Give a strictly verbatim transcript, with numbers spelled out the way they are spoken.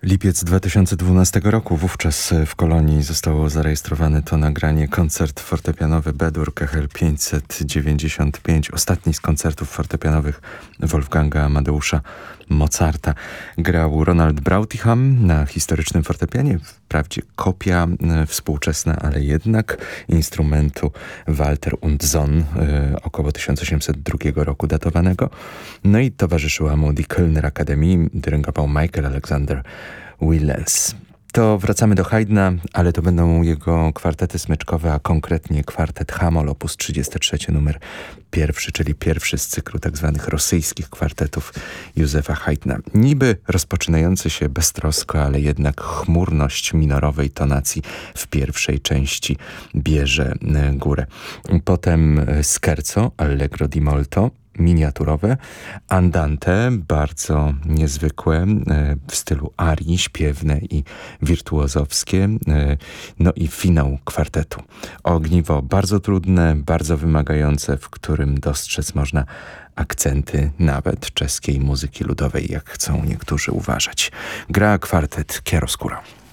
Lipiec dwa tysiące dwunastego roku. Wówczas w Kolonii zostało zarejestrowane to nagranie. Koncert fortepianowy B-dur K H L pięćset dziewięćdziesiąt pięć. Ostatni z koncertów fortepianowych Wolfganga Amadeusza Mozarta. Grał Ronald Brautigam na historycznym fortepianie. Wprawdzie kopia współczesna, ale jednak instrumentu Walter und Sohn, około tysiąc osiemset drugiego roku datowanego. No i towarzyszyła mu Die Kölner Akademii, dyrygował Michael Alexander Willens. To wracamy do Haydna, ale to będą jego kwartety smyczkowe, a konkretnie kwartet H-moll op. trzydziesty trzeci numer pierwszy, czyli pierwszy z cyklu tak zwanych rosyjskich kwartetów Józefa Haydna. Niby rozpoczynający się beztrosko, ale jednak chmurność minorowej tonacji w pierwszej części bierze górę. Potem scherzo, allegro di molto, miniaturowe, andante, bardzo niezwykłe, w stylu arii, śpiewne i wirtuozowskie, no i finał kwartetu. Ogniwo bardzo trudne, bardzo wymagające, w którym dostrzec można akcenty nawet czeskiej muzyki ludowej, jak chcą niektórzy uważać. Gra kwartet Chiaroscuro.